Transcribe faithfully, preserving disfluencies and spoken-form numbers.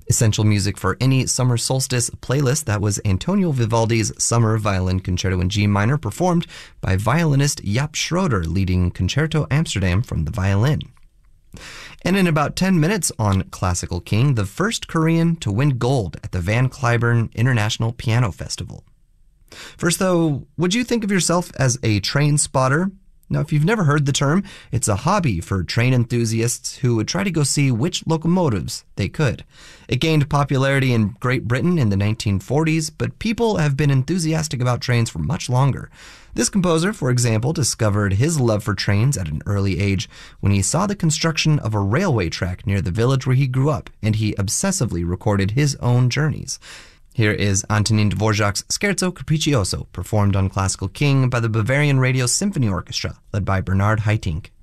Essential music for any summer solstice playlist, that was Antonio Vivaldi's Summer Violin Concerto in G minor, performed by violinist Jaap Schroeder, leading Concerto Amsterdam from the violin. And in about ten minutes on Classical King, the first Korean to win gold at the Van Cliburn International Piano Festival. First though, would you think of yourself as a train spotter? Now, if you've never heard the term, it's a hobby for train enthusiasts who would try to go see which locomotives they could. It gained popularity in Great Britain in the nineteen forties, but people have been enthusiastic about trains for much longer. This composer, for example, discovered his love for trains at an early age when he saw the construction of a railway track near the village where he grew up, and he obsessively recorded his own journeys. Here is Antonin Dvorak's Scherzo Capriccioso, performed on Classical King by the Bavarian Radio Symphony Orchestra, led by Bernard Haitink.